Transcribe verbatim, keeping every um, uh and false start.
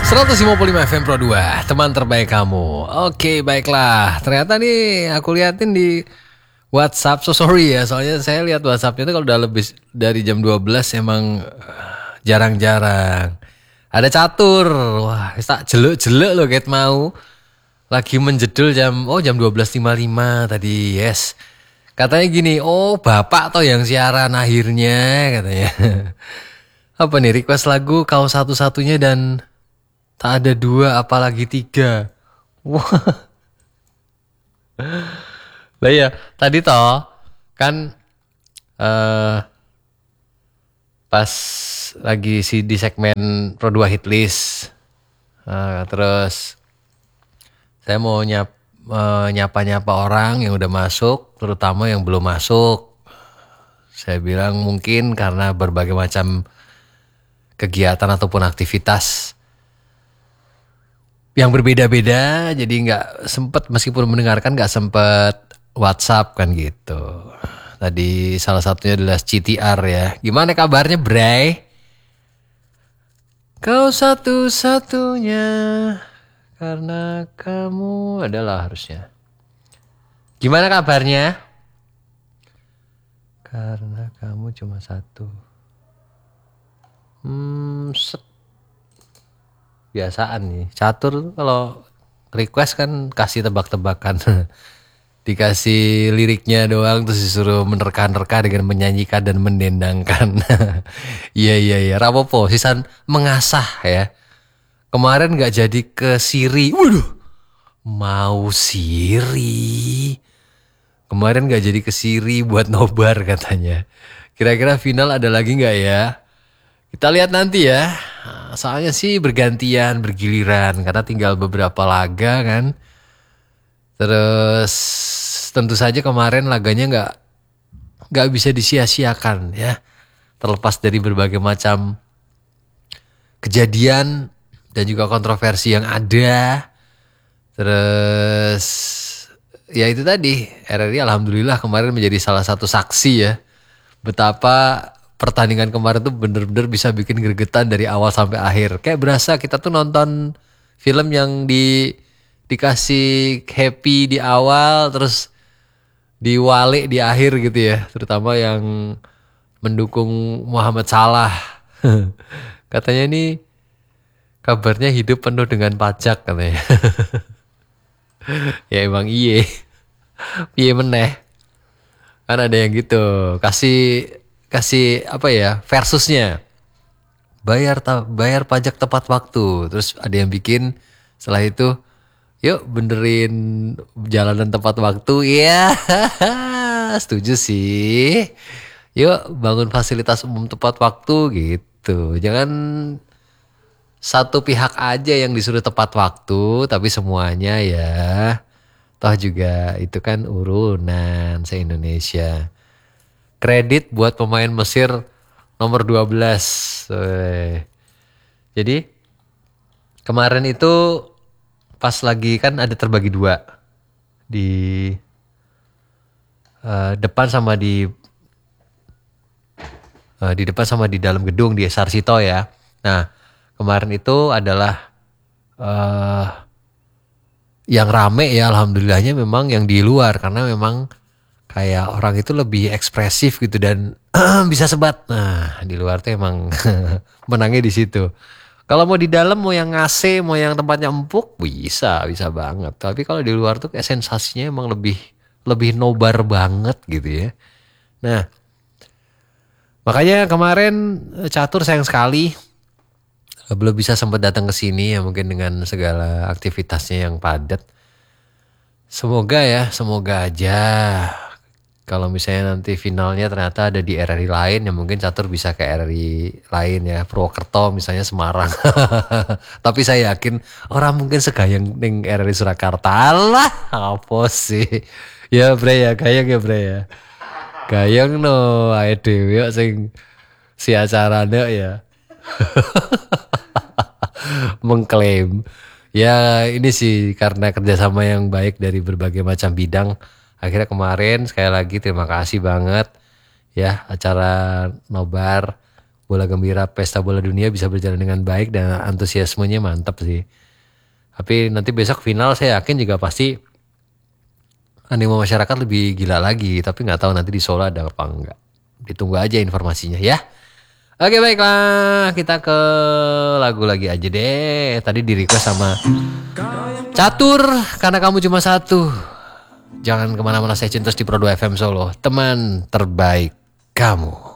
seratus lima puluh lima F M Pro dua, teman terbaik kamu. Oke, baiklah. Ternyata nih aku liatin di WhatsApp. So sorry ya, soalnya saya lihat WhatsAppnya itu kalau udah lebih dari jam dua belas emang jarang-jarang. Ada catur. Wah, tak jelek-jelek loh Ket mau. Lagi menjedul jam oh jam dua belas lima puluh lima tadi. Yes. Katanya gini, "Oh, Bapak toh yang siaran akhirnya," katanya. Apa nih, request lagu kau satu-satunya dan tak ada dua apalagi tiga. Wah. Lah ya, tadi toh kan uh, pas lagi si di segmen Pro dua Hit List. Uh, terus saya mau nyap, uh, nyapa-nyapa orang yang udah masuk, terutama yang belum masuk. Saya bilang mungkin karena berbagai macam kegiatan ataupun aktivitas yang berbeda-beda, jadi nggak sempet meskipun mendengarkan nggak sempet WhatsApp kan gitu. Tadi salah satunya adalah C T R ya. Gimana kabarnya, Bray? Kau satu-satunya karena kamu adalah harusnya. Gimana kabarnya? Karena kamu cuma satu. Hmm, set. Biasaan nih, catur kalau request kan kasih tebak-tebakan. Dikasih liriknya doang terus disuruh menerka-nerka dengan menyanyikan dan mendendangkan. Iya iya iya, rapopo sisan mengasah ya. Kemarin gak jadi ke Siri. Waduh. Mau Siri. Kemarin gak jadi ke Siri buat nobar katanya. Kira-kira final ada lagi gak ya? Kita lihat nanti ya. Soalnya sih bergantian, bergiliran karena tinggal beberapa laga kan. Terus tentu saja kemarin laganya nggak nggak bisa disia-siakan ya. Terlepas dari berbagai macam kejadian dan juga kontroversi yang ada. Terus ya itu tadi R R I alhamdulillah kemarin menjadi salah satu saksi ya. Betapa pertandingan kemarin tuh bener-bener bisa bikin gregetan dari awal sampai akhir. Kayak berasa kita tuh nonton film yang di dikasih happy di awal terus diwalik di akhir gitu ya. Terutama yang mendukung Muhammad Salah. Katanya ini kabarnya hidup penuh dengan pajak katanya. Ya emang iye. Iye meneh. Kan ada yang gitu. Kasih kasih apa ya versusnya bayar ta- bayar pajak tepat waktu, terus ada yang bikin setelah itu yuk benerin jalanan tepat waktu ya. Setuju sih, yuk bangun fasilitas umum tepat waktu gitu, jangan satu pihak aja yang disuruh tepat waktu tapi semuanya ya, toh juga itu kan urunan se-Indonesia. Kredit buat pemain Mesir nomor dua belas. Jadi kemarin itu pas lagi kan ada terbagi dua. Di uh, depan sama di uh, di depan sama di dalam gedung di Sarsito ya. Nah, kemarin itu adalah uh, yang rame ya alhamdulillahnya memang yang di luar karena memang kayak orang itu lebih ekspresif gitu dan bisa sebat. Nah, di luar tuh emang menangnya di situ. Kalau mau di dalam, mau yang A C, mau yang tempatnya empuk, bisa, bisa banget. Tapi kalau di luar tuh kayak sensasinya emang lebih lebih nobar banget gitu ya. Nah, makanya kemarin catur sayang sekali belum bisa sempat datang ke sini ya mungkin dengan segala aktivitasnya yang padat. Semoga ya, semoga aja. Kalau misalnya nanti finalnya ternyata ada di R R I lain, ya mungkin catur bisa ke R R I lain ya. Purwokerto misalnya Semarang. Tapi saya yakin orang mungkin segayang ning R R I Surakarta. Alah, apa sih? Ya bre ya, gayang ya bre ya. Gayang no, ae dhewe sing si acaranya ya. Mengklaim. Ya ini sih karena kerjasama yang baik dari berbagai macam bidang. Akhirnya kemarin sekali lagi terima kasih banget ya acara nobar bola gembira pesta bola dunia bisa berjalan dengan baik dan antusiasmenya mantap sih. Tapi nanti besok final saya yakin juga pasti animo masyarakat lebih gila lagi. Tapi nggak tahu nanti di Solo ada apa enggak. Ditunggu aja informasinya ya. Oke baiklah, kita ke lagu lagi aja deh. Tadi di request sama Catur, karena kamu cuma satu. Jangan kemana-mana, saya cinta di Pro dua F M Solo, teman terbaik kamu.